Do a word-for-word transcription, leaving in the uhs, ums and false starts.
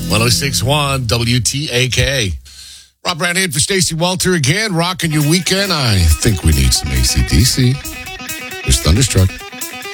one oh six point one W T A K. Rob Brown here for Stacey Walter again, rocking your weekend. I think we need some A C D C. There's Thunderstruck.